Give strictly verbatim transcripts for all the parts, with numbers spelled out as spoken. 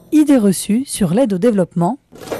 Idées reçues sur l'aide au développement.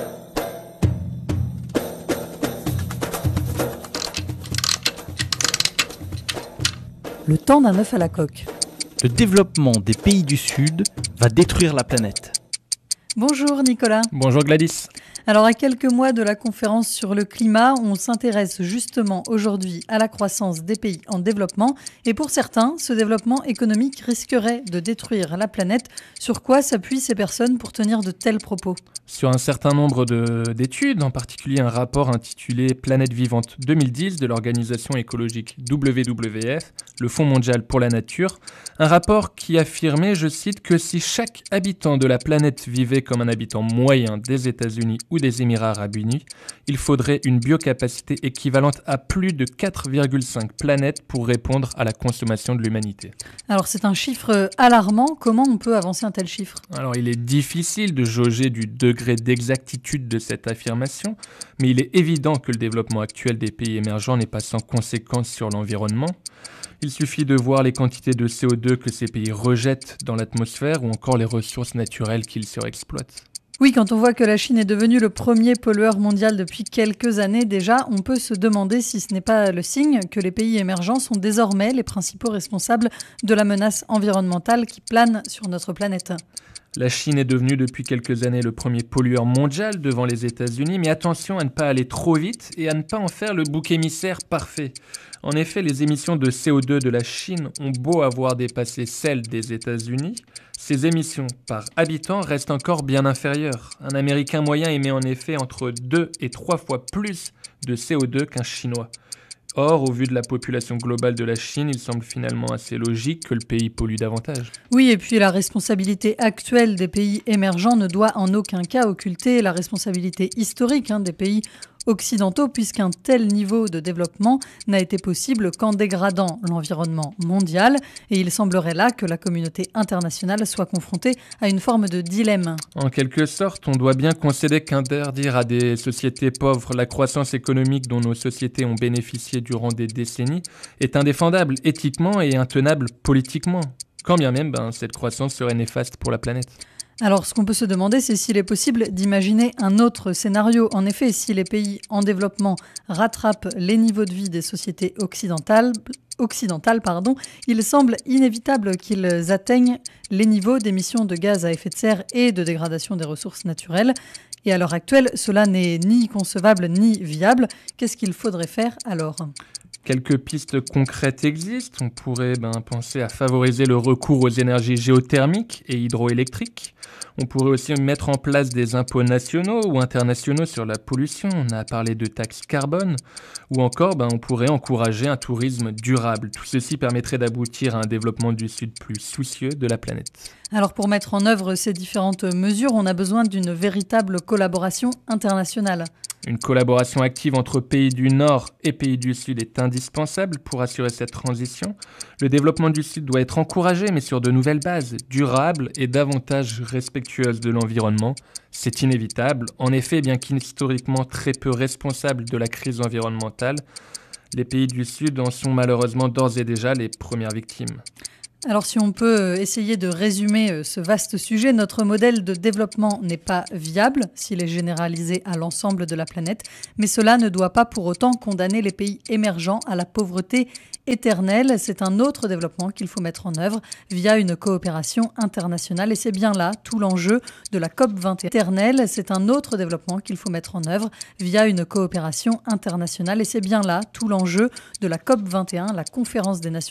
Le temps d'un œuf à la coque. Le développement des pays du Sud va détruire la planète. Bonjour Nicolas. Bonjour Gladys. Alors à quelques mois de la conférence sur le climat, on s'intéresse justement aujourd'hui à la croissance des pays en développement et pour certains, ce développement économique risquerait de détruire la planète. Sur quoi s'appuient ces personnes pour tenir de tels propos ? Sur un certain nombre de, d'études, en particulier un rapport intitulé Planète vivante deux mille dix de l'organisation écologique W W F, le Fonds mondial pour la nature, un rapport qui affirmait, je cite, que si chaque habitant de la planète vivait comme un habitant moyen des États-Unis ou des Émirats arabes unis, il faudrait une biocapacité équivalente à plus de quatre virgule cinq planètes pour répondre à la consommation de l'humanité. Alors c'est un chiffre alarmant, comment on peut avancer un tel chiffre ? Alors il est difficile de jauger du degré d'exactitude de cette affirmation, mais il est évident que le développement actuel des pays émergents n'est pas sans conséquences sur l'environnement. Il suffit de voir les quantités de C O deux que ces pays rejettent dans l'atmosphère ou encore les ressources naturelles qu'ils surexploitent. Oui, quand on voit que la Chine est devenue le premier pollueur mondial depuis quelques années déjà, on peut se demander si ce n'est pas le signe que les pays émergents sont désormais les principaux responsables de la menace environnementale qui plane sur notre planète. La Chine est devenue depuis quelques années le premier pollueur mondial devant les États-Unis, mais attention à ne pas aller trop vite et à ne pas en faire le bouc émissaire parfait. En effet, les émissions de C O deux de la Chine ont beau avoir dépassé celles des États-Unis, ces émissions par habitant restent encore bien inférieures. Un Américain moyen émet en effet entre deux et trois fois plus de C O deux qu'un Chinois. Or, au vu de la population globale de la Chine, il semble finalement assez logique que le pays pollue davantage. Oui, et puis la responsabilité actuelle des pays émergents ne doit en aucun cas occulter la responsabilité historique hein, des pays occidentaux, puisqu'un tel niveau de développement n'a été possible qu'en dégradant l'environnement mondial. Et il semblerait là que la communauté internationale soit confrontée à une forme de dilemme. En quelque sorte, on doit bien concéder qu'interdire à des sociétés pauvres la croissance économique dont nos sociétés ont bénéficié durant des décennies est indéfendable éthiquement et intenable politiquement. Quand bien même, ben, cette croissance serait néfaste pour la planète. Alors, ce qu'on peut se demander, c'est s'il est possible d'imaginer un autre scénario. En effet, si les pays en développement rattrapent les niveaux de vie des sociétés occidentales, occidentales pardon, il semble inévitable qu'ils atteignent les niveaux d'émissions de gaz à effet de serre et de dégradation des ressources naturelles. Et à l'heure actuelle, cela n'est ni concevable ni viable. Qu'est-ce qu'il faudrait faire alors ? Quelques pistes concrètes existent. On pourrait ben, penser à favoriser le recours aux énergies géothermiques et hydroélectriques. On pourrait aussi mettre en place des impôts nationaux ou internationaux sur la pollution. On a parlé de taxes carbone. Ou encore, ben, on pourrait encourager un tourisme durable. Tout ceci permettrait d'aboutir à un développement du Sud plus soucieux de la planète. Alors pour mettre en œuvre ces différentes mesures, on a besoin d'une véritable collaboration internationale. Une collaboration active entre pays du Nord et pays du Sud est indispensable pour assurer cette transition. Le développement du Sud doit être encouragé, mais sur de nouvelles bases, durables et davantage respectueuses de l'environnement. C'est inévitable. En effet, bien qu'historiquement très peu responsables de la crise environnementale, les pays du Sud en sont malheureusement d'ores et déjà les premières victimes. Alors si on peut essayer de résumer ce vaste sujet, notre modèle de développement n'est pas viable s'il est généralisé à l'ensemble de la planète, mais cela ne doit pas pour autant condamner les pays émergents à la pauvreté éternelle. C'est un autre développement qu'il faut mettre en œuvre via une coopération internationale et c'est bien là tout l'enjeu de la COP vingt et un. Éternelle, c'est un autre développement qu'il faut mettre en œuvre via une coopération internationale et c'est bien là tout l'enjeu de la COP vingt et un, la conférence des Nations